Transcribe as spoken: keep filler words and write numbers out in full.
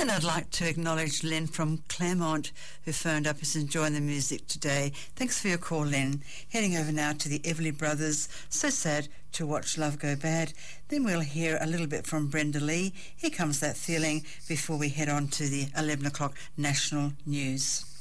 And I'd like to acknowledge Lynn from Claremont, who phoned up, is enjoying the music today. Thanks for your call, Lynn. Heading over now to the Everly Brothers, So Sad to Watch Love Go Bad. Then we'll hear a little bit from Brenda Lee. Here Comes That Feeling, before we head on to the eleven o'clock national news.